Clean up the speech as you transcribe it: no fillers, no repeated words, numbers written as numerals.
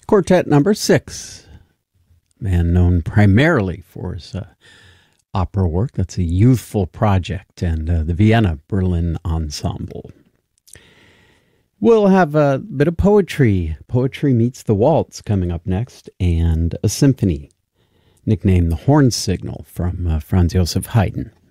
Quartet number 6, man known primarily for his opera work. That's a youthful project, and the Vienna Berlin Ensemble. We'll have a bit of poetry. Poetry Meets the Waltz coming up next, and a symphony, nicknamed the Horn Signal, from Franz Joseph Haydn.